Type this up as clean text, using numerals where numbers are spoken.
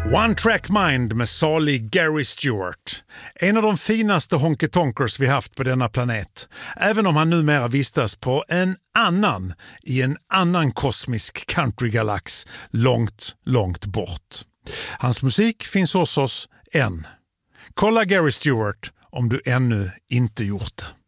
One Track Mind med salig Gary Stewart. En av de finaste honky-tonkers vi haft på denna planet. Även om han numera vistas på i en annan kosmisk countrygalax långt, långt bort. Hans musik finns hos oss än. Kolla Gary Stewart om du ännu inte gjort det.